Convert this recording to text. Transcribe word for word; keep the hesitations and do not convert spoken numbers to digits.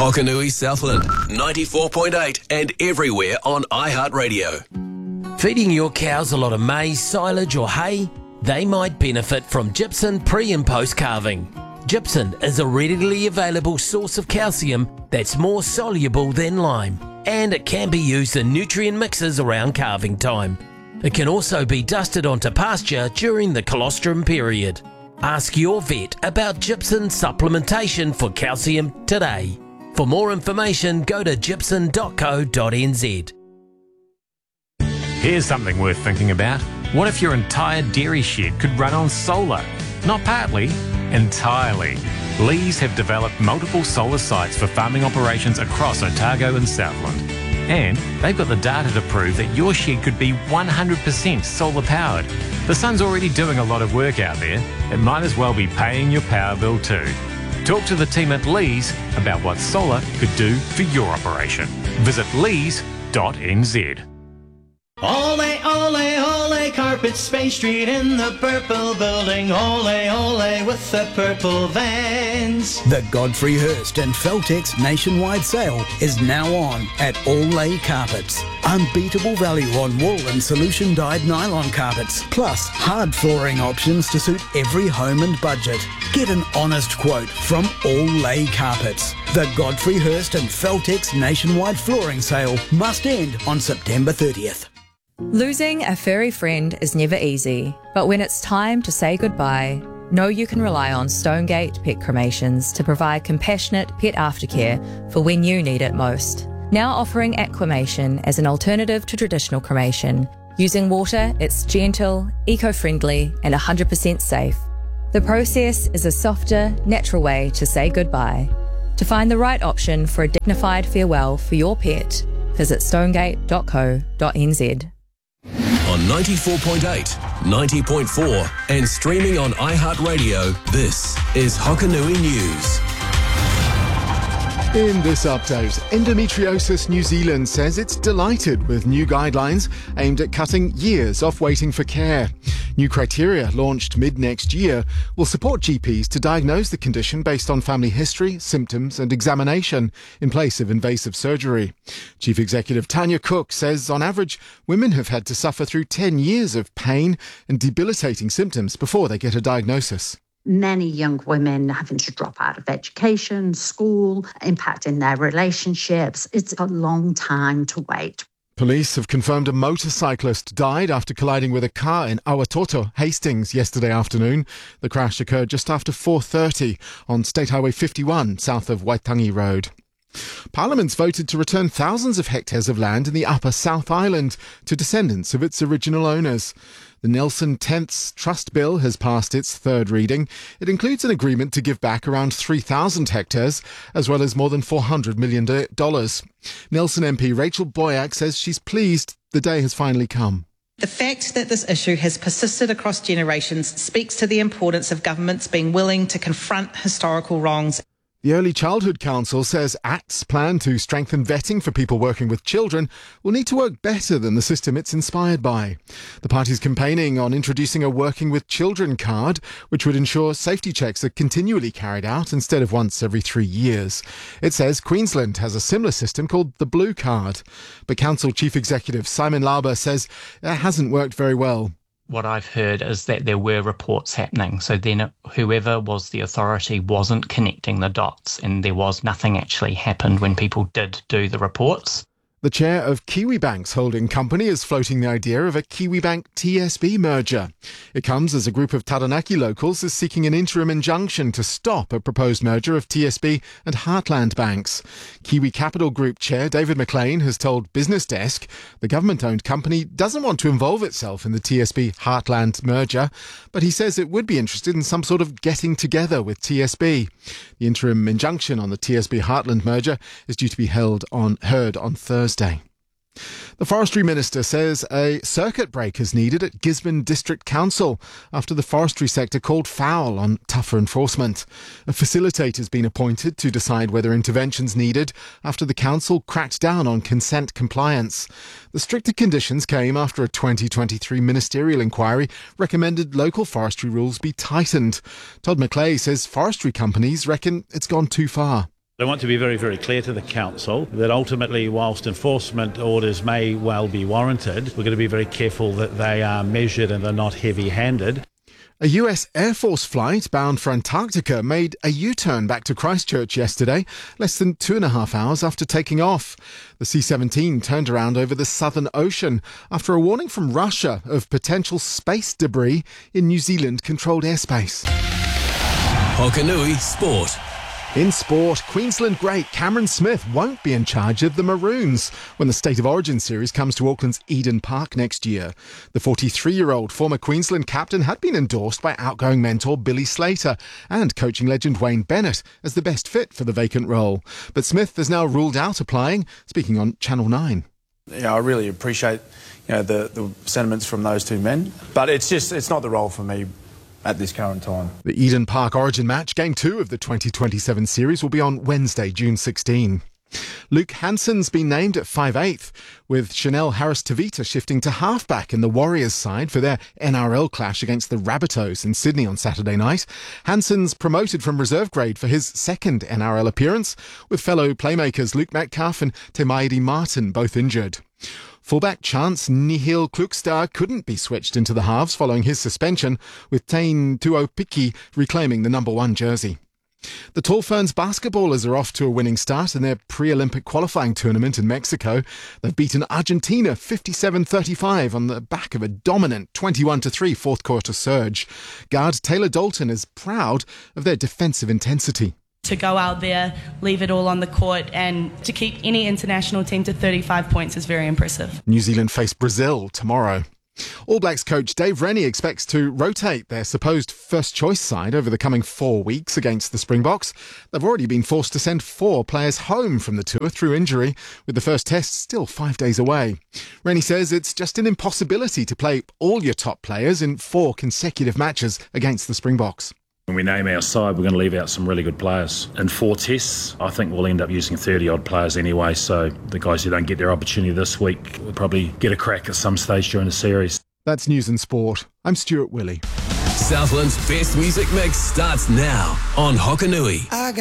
Hokanui Southland, ninety-four point eight and everywhere on iHeartRadio. Feeding your cows a lot of maize, silage or hay? They might benefit from Gypsum pre and post calving. Gypsum is a readily available source of calcium that's more soluble than lime, and it can be used in nutrient mixes around calving time. It can also be dusted onto pasture during the colostrum period. Ask your vet about gypsum supplementation for calcium today. For more information, go to gypsum dot co dot n z. Here's something worth thinking about. What if your entire dairy shed could run on solar? Not partly, entirely. Lees have developed multiple solar sites for farming operations across Otago and Southland. And they've got the data to prove that your shed could be one hundred percent solar powered. The sun's already doing a lot of work out there. It might as well be paying your power bill too. Talk to the team at Lees about what solar could do for your operation. Visit lees dot n z. Ole, ole, ole, Carpets, Spain Street in the purple building. Ole, ole, with the purple vans. The Godfrey Hirst and Feltex nationwide sale is now on at Ole Carpets. Unbeatable value on wool and solution-dyed nylon carpets, plus hard flooring options to suit every home and budget. Get an honest quote from Ole Carpets. The Godfrey Hirst and Feltex nationwide flooring sale must end on September thirtieth. Losing a furry friend is never easy, but when it's time to say goodbye, know you can rely on Stonegate Pet Cremations to provide compassionate pet aftercare for when you need it most. Now offering aquamation as an alternative to traditional cremation. Using water, it's gentle, eco-friendly and one hundred percent safe. The process is a softer, natural way to say goodbye. To find the right option for a dignified farewell for your pet, visit stonegate dot co dot n z. On ninety-four point eight, ninety point four and streaming on iHeartRadio, this is Hokanui News. In this update, Endometriosis New Zealand says it's delighted with new guidelines aimed at cutting years off waiting for care. New criteria launched mid-next year will support G Ps to diagnose the condition based on family history, symptoms and examination in place of invasive surgery. Chief Executive Tanya Cook says on average, women have had to suffer through ten years of pain and debilitating symptoms before they get a diagnosis. Many young women having to drop out of education, school, impacting their relationships. It's a long time to wait. Police have confirmed a motorcyclist died after colliding with a car in Awatoto, Hastings, yesterday afternoon. The crash occurred just after four thirty on State Highway fifty-one, south of Waitangi Road. Parliament's voted to return thousands of hectares of land in the Upper South Island to descendants of its original owners. The Nelson Tenths Trust Bill has passed its third reading. It includes an agreement to give back around three thousand hectares, as well as more than four hundred million dollars. Nelson M P Rachel Boyack says she's pleased the day has finally come. The fact that this issue has persisted across generations speaks to the importance of governments being willing to confront historical wrongs. The Early Childhood Council says Act's plan to strengthen vetting for people working with children will need to work better than the system it's inspired by. The party's campaigning on introducing a Working with Children card, which would ensure safety checks are continually carried out instead of once every three years. It says Queensland has a similar system called the Blue Card. But Council Chief Executive Simon Lauber says it hasn't worked very well. What I've heard is that there were reports happening. So then whoever was the authority wasn't connecting the dots and there was nothing actually happened when people did do the reports. The chair of Kiwibank's holding company is floating the idea of a Kiwibank T S B merger. It comes as a group of Taranaki locals is seeking an interim injunction to stop a proposed merger of T S B and Heartland banks. Kiwi Capital Group chair David McLean has told Business Desk the government-owned company doesn't want to involve itself in the T S B Heartland merger, but he says it would be interested in some sort of getting together with T S B. The interim injunction on the T S B Heartland merger is due to be held on heard on Thursday. The Forestry Minister says a circuit break is needed at Gisborne District Council after the forestry sector called foul on tougher enforcement. A facilitator has been appointed to decide whether intervention's needed after the council cracked down on consent compliance. The stricter conditions came after a twenty twenty-three ministerial inquiry recommended local forestry rules be tightened. Todd McClay says forestry companies reckon it's gone too far. I want to be very, very clear to the council that ultimately, whilst enforcement orders may well be warranted, we're going to be very careful that they are measured and they're not heavy-handed. A U S Air Force flight bound for Antarctica made a U-turn back to Christchurch yesterday, less than two and a half hours after taking off. The C seventeen turned around over the Southern Ocean after a warning from Russia of potential space debris in New Zealand-controlled airspace. Hokanui Sport. In sport, Queensland great Cameron Smith won't be in charge of the Maroons when the State of Origin series comes to Auckland's Eden Park next year. The forty-three-year-old former Queensland captain had been endorsed by outgoing mentor Billy Slater and coaching legend Wayne Bennett as the best fit for the vacant role. But Smith has now ruled out applying, speaking on Channel nine. Yeah, I really appreciate you know, the, the sentiments from those two men, but it's just it's not the role for me at this current time. The Eden Park Origin match, game two of the twenty twenty-seven series, will be on Wednesday, June sixteenth. Luke Hansen's been named at five eighth, with Chanel Harris-Tavita shifting to halfback in the Warriors side for their N R L clash against the Rabbitohs in Sydney on Saturday night. Hansen's promoted from reserve grade for his second N R L appearance, with fellow playmakers Luke Metcalf and Temaidi Martin both injured. Fullback Chance Nihil Klukstar couldn't be switched into the halves following his suspension, with Tain Tuopiki reclaiming the number one jersey. The Tall Ferns basketballers are off to a winning start in their pre-Olympic qualifying tournament in Mexico. They've beaten Argentina fifty-seven thirty-five on the back of a dominant twenty-one to three fourth quarter surge. Guard Taylor Dalton is proud of their defensive intensity. To go out there, leave it all on the court, and to keep any international team to thirty-five points is very impressive. New Zealand face Brazil tomorrow. All Blacks coach Dave Rennie expects to rotate their supposed first-choice side over the coming four weeks against the Springboks. They've already been forced to send four players home from the tour through injury, with the first test still five days away. Rennie says it's just an impossibility to play all your top players in four consecutive matches against the Springboks. When we name our side, we're going to leave out some really good players. In four tests, I think we'll end up using thirty-odd players anyway, so the guys who don't get their opportunity this week will probably get a crack at some stage during the series. That's News and Sport. I'm Stuart Willey. Southland's best music mix starts now on Hokanui.